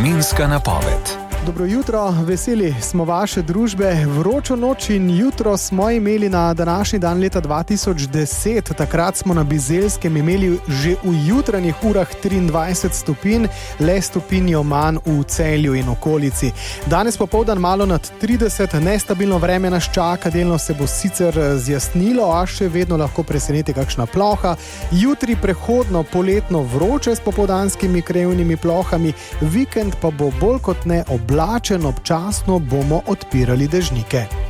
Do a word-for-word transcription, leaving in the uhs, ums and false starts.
Vremenska napoved. Dobro jutro, veseli smo vaše družbe. Vročo noč in jutro smo imeli na današnji dan leta dva tisoč deset. Takrat smo na Bizelskem imeli že v jutranjih urah triindvajset stopinj, le stopinjo manj v Celju in okolici. Danes popoldan malo nad trideset, nestabilno vreme nas čaka, delno se bo sicer zjasnilo, a še vedno lahko preseneti kakšna ploha. Jutri prehodno poletno vroče s popoldanskimi krajevnimi plohami, vikend pa bo bolj kot ne oblačen, občasno bomo odpirali dežnike.